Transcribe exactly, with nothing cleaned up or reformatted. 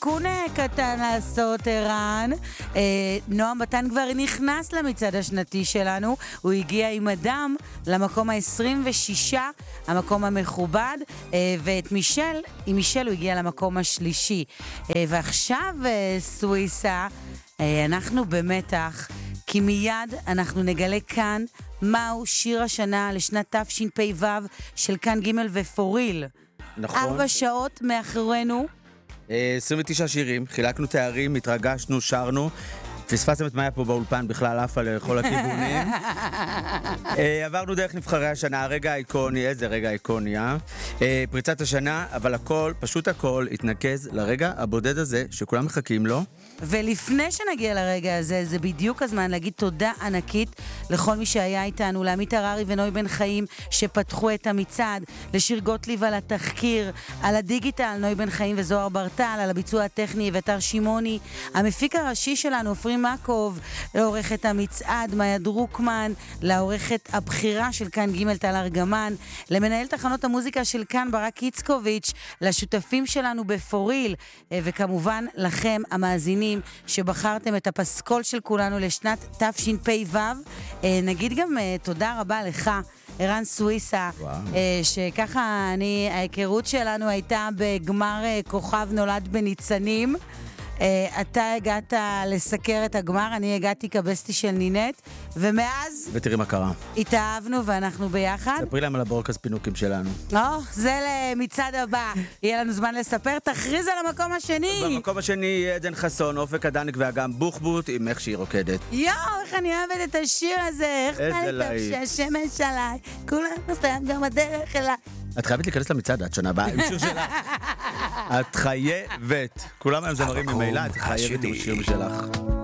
תיקון אה, קטן לעשות, ערן. אה, נועם בתן כבר נכנס למצעד השנתי שלנו. הוא הגיע עם אדם למקום ה-עשרים ושש, המקום המכובד, אה, ואת מישל, עם מישל הוא הגיע למקום השלישי. אה, ועכשיו, אה, סוויסה, אה, אנחנו במתח, כי מיד אנחנו נגלה כאן מהו שיר השנה לשנת תשפ"ו של כאן ג' ופוריל. נכון. ארבע שעות מאחורינו. עשרים ותשעה שירים, חילקנו תארים, התרגשנו, שרנו. פספסתם את מה היה פה באולפן, בכלל עפה לכל הכיוונים. עברנו דרך נבחרי השנה, הרגע האיקוני, איזה רגע האיקוני, אה? פריצת השנה, אבל הכל, פשוט הכל, התנקז לרגע הבודד הזה, שכולם מחכים לו. ולפני שנגיע לרגע הזה, זה בדיוק הזמן להגיד תודה ענקית לכל מי שהיה איתנו, לעמית הררי ונוי בן חיים שפתחו את המצעד, לשיר גוטליב על התחקיר, על הדיגיטל, נוי בן חיים וזוהר ברטל, על הביצוע הטכני ותר שמעוני, המפיק הראשי שלנו, עופרי מקוב, לעורכת המצעד, מאיה דרוקמן, לעורכת הבחירה של כאן ג' טל ארגמן, למנהל תחנות המוזיקה של כאן ברק איצקוביץ', לשותפים שלנו בפוריל, וכמובן לכם המאזינים שבחרתם את הפסקול של כולנו לשנת תשפ"ו. נגיד גם תודה רבה לך, ערן סוויסה, שככה אני, ההיכרות שלנו הייתה בגמר כוכב נולד בניצנים. אתה הגעת לסקר את הגמר, אני הגעתי כבסטי של נינט, ומאז ותראי מה קרה, התאהבנו ואנחנו ביחד. ספרי להם על הבורקס פינוקים שלנו. או, זה למצעד הבא, יהיה לנו זמן לספר. תכריז על המקום השני. במקום השני עדן חסון, אופק הדניק ואגם בוחבוט עם איך שהיא רוקדת. יואו, איך אני אוהבת את השיר הזה. איך איזה מה לי טוב להיט. שהשמש עליי, כולם נוסעים גם הדרך אליי. את חייבת להיכנס למצעד עד שנה הבאה עם שיר שלך. את חייבת. כולם היום זמרים ממילא, את חייבת עם השיר שלך.